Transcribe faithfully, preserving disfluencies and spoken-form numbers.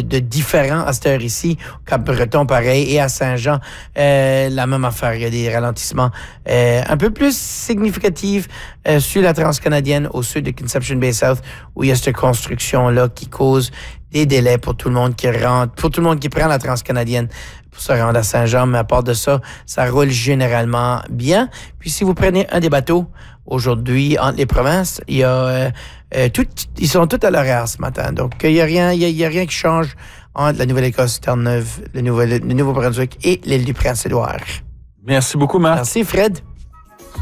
de différent à cette heure ici. Au Cap-Breton, pareil. Et à Saint-Jean, euh, la même affaire. Il y a des ralentissements euh, un peu plus significatifs euh, sur la transcanadienne au sud de Conception Bay South, où il y a cette construction-là qui cause des délais pour tout le monde qui rentre, pour tout le monde qui prend la transcanadienne pour se rendre à Saint-Jean. Mais à part de ça, ça roule généralement bien. Puis si vous prenez un des bateaux aujourd'hui entre les provinces, il y a euh, euh, tout, ils sont tous à l'horaire ce matin. Donc il y a rien, il y a, il y a rien qui change entre la Nouvelle-Écosse, Terre-Neuve, le, Nouvel, le Nouveau-Brunswick et l'île du Prince-Édouard. Merci beaucoup, Marc. Merci, Fred.